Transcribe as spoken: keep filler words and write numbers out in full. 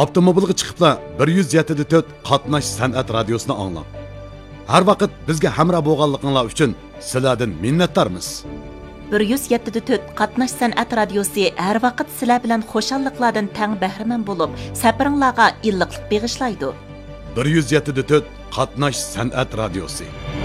Avtomobilga chiqibla bir yuz yetti nuqta to'rt qatnash san'at radiosini anglang. Har vaqt bizga hamroh bo'lganliginglar uchun sizlardan minnatdormiz. bir yuz yetti nuqta to'rt qatnash san'at radiosi har vaqt sizlar bilan xo'shalliqlardan tang bahramand bo'lib, safaringlarga illiqlik bag'ishlaydi. bir yuz yetti nuqta to'rt qatnash san'at radiosi.